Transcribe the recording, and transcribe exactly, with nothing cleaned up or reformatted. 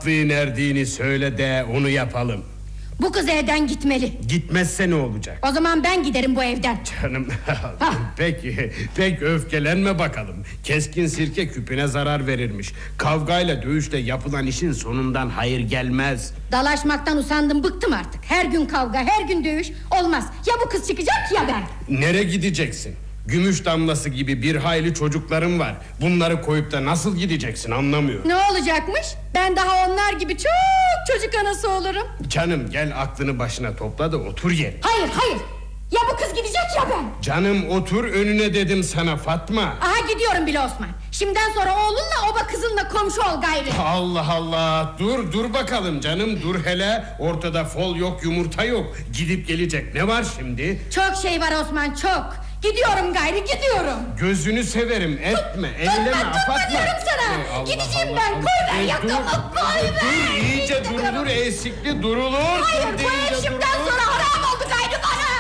rahatlığın erdiğini söyle de onu yapalım. Bu kız evden gitmeli. Gitmezse ne olacak? O zaman ben giderim bu evden. Canım peki, pek öfkelenme bakalım. Keskin sirke küpüne zarar verirmiş. Kavgayla dövüşle yapılan işin sonundan hayır gelmez. Dalaşmaktan usandım, bıktım artık. Her gün kavga, her gün dövüş. Olmaz, ya bu kız çıkacak ya ben. Nereye gideceksin? Gümüş damlası gibi bir hayli çocuklarım var. Bunları koyup da nasıl gideceksin anlamıyorum. Ne olacakmış? Ben daha onlar gibi çok çocuk anası olurum. Canım gel aklını başına topla da otur yere. Hayır hayır, ya bu kız gidecek ya ben. Canım otur önüne dedim sana Fatma. Aha gidiyorum bile Osman. Şimdiden sonra oğlunla oba kızınla komşu ol gayri. Allah Allah, dur dur bakalım canım, dur hele. Ortada fol yok, yumurta yok. Gidip gelecek ne var şimdi? Çok şey var Osman, çok. Gidiyorum gayri, gidiyorum. Gözünü severim, etme, elleme, Tutma, afatma. diyorum sana. Ey Allah Gideceğim Allah ben, Allah. koy ver Ey, yakamı, dur, koy dur, ver. Dur, iyice durulur, esikli durulur. Hayır, dur bu ev deyince şimdiden